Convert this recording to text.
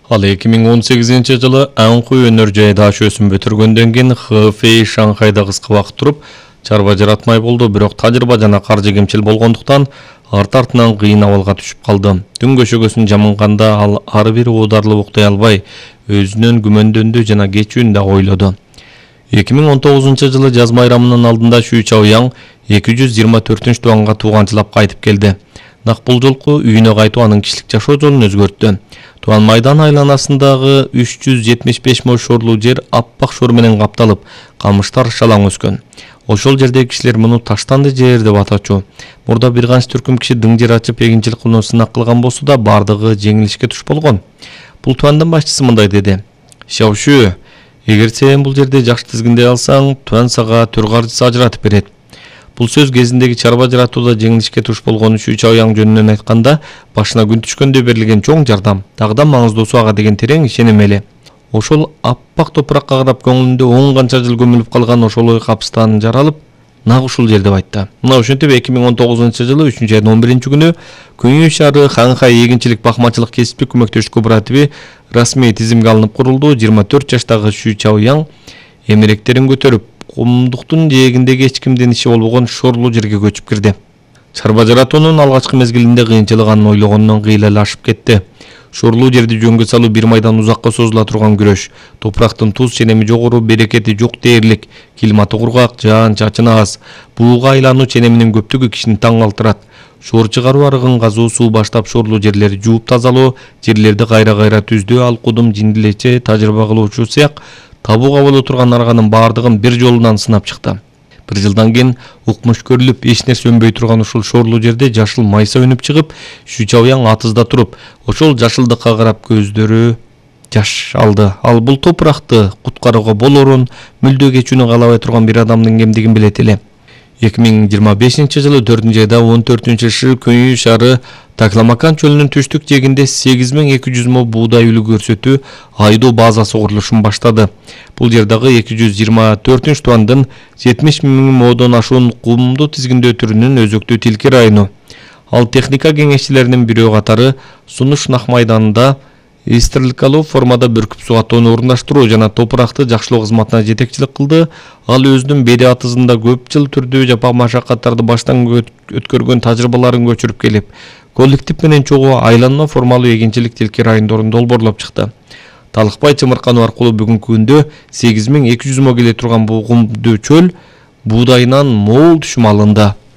Ал 2018-жылы Анхуй өнөр жайда өсүм бүтүргөндөн кийин Хэфэй Шанхайда кыска убакыт туруп, чарба жаратмай болду, бирок тажрыйба жана каржы кемчил болгондуктан арт-артынан кыйын абалга түшүп калды. Түн көшөгөсүн жаманганда ал ар бир оодарлы уктай албай, өзүнөн күмөндөндү жана кечүүнү да ойлоду. 2019-жылы жаз майрамынын алдында Шу Чаояң 224-туганга тууганчылап кайтып келди. Нак бул жолку үйүнө кайтуу анын кишилик жашоо жолун өзгөрттү. Туан майдан айланасындагы 375 мо шорлуу жер аппак шор менен капталып, камыштар шалаң өскөн. Ошол жердеги кишилер муну таштанды жер деп атачу. Мурда бир канча түркүм киши дың жер ачып эгинчилик кылууну сынак кылган болсо да, бардыгы жеңилишке туш болгон. Бул туандын башчысы мындай деди: "Шаошу, эгер сен бул жерде жакшы тизгиндей алсаң, туан сага төр каржысы ажыратып берет." Бул сөз кезиндеги чарба жаратууда жеңилишке туш болгон Шу Чаояң жөнүнөн айтканда, башына күн түшкөндө берилген чоң жардам, дагы да маңыздуусу ага деген терең ишеним эле. Ошол аппак топуракка карап көңүлүндө 10 канча жыл көмүлүп калган ошол ой капыстан жаралып, нак ушул жер деп айтты. Мына ошентип 2019-жылы 3-айдын 11-күнү Күнү шаары Ханхай эгинчилик бакмачылык кесиптик көмөктөштүк кооперативи расмий тизимге алынып курулду. 24 жаштагы Шу Чаояң эмеректерин көтөрүп, кумдуктун жээгиндеги эч кимдин иши болбогон шорлуу жерге көчүп кирди. Чарба жаратуунун алгачкы мезгилинде кыйынчылык анын ойлогонунан кыйла эле ашып кетти. Шорлуу жерди жөнгө салуу бир майдан узакка созула турган күрөш. Топурактын туз ченеми жогору, берекети жок дээрлик, климаты кургак, жаан-чачыны аз. Бууга айлануу ченеминин көптүгү кишини таң калтырат. Шор чыгаруу арыгын казуу, суу баштап шорлуу жерлерди жууп тазалоо, жерлерди кайра түздөө, ал кудум, жиндилече, тажрыйба кылуучу сыяк табууга боло турган арганын баардыгын бир жолунан сынап чыкты. Бир жылдан кийин укмуш көрүлүп, эч нерсе өнбөй турган ушул шорлуу жерде жашыл майса өнүп чыгып, Шу Чаояң атызда туруп, ошол жашылдыкка карап көздөрү жаш алды. Ал бул топуракты куткарууга болорун, мүлдө кечүүнү каалабай турган бир адамдын кемдигин билет эле. 2025-жылы 4-айда 14-шы Күнү шаары Такламакан чөлүнүн түштүк жээгинде 8200 мо буудай үлү көрсөтүү айдоо базасы курулушун баштады. Бул жердагы 224-туандын 70 000 модон ашуун кумду тизгиндөө түрүнүн өзөктүү тилки району. Ал техника кеңешчилеринин бирөө катары Сунуш нах майданында истрелкалуу формада бүркүп суу аттоону орундаштыруу жана топуракты жакшылоо кызматына жетекчилик кылды. Ал өзүнүн бери атызында көп жыл түрдүү жапа машакаттарды баштан өткөргөн тажрыйбаларын көчүрүп келип, коллектив менен чогуу айланма формалуу эгинчилик тилки райондорун долбоорлоп чыкты. Талыкпай чымыркануу аркылуу бүгүнкү күндө 8200 мо келе турган бул кумдуу чөл буудайынан мол түшүм алынды.